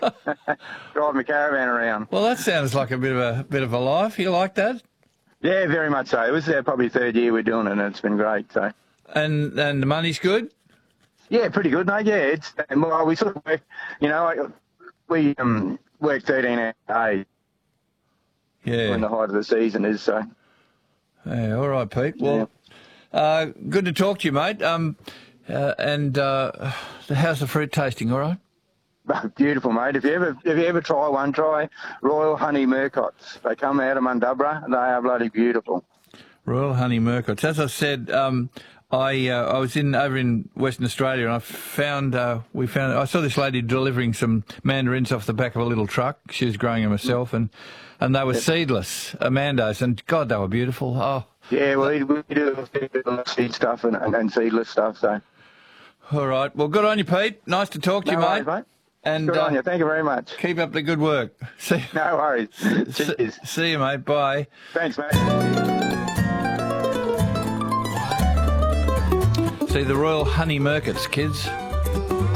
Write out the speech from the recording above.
Drive my caravan around. Well, that sounds like a bit of a life. You like that? Yeah, very much so. It was probably third year we're doing it, and it's been great. So. And the money's good? Yeah, pretty good, mate. Yeah, well, we sort of work, we work 13 hours a day when the height of the season is. So. Yeah, all right, Pete. Well, good to talk to you, mate. And how's the fruit tasting? All right. Beautiful, mate. If you ever try one, try Royal Honey Murcots. They come out of Mundubbera. They are bloody beautiful. Royal Honey Murcots. As I said, I was over in Western Australia, and I saw this lady delivering some mandarins off the back of a little truck. She was growing them herself, and they were seedless Amandos, and God, they were beautiful. Oh. Yeah, well, we do seed stuff and seedless stuff. So. All right. Well, good on you, Pete. Nice to talk to you, worries, mate. And good on you. Thank you very much. Keep up the good work. No worries. Cheers. See you, mate. Bye. Thanks, mate. See the Royal Honey Murcots, kids.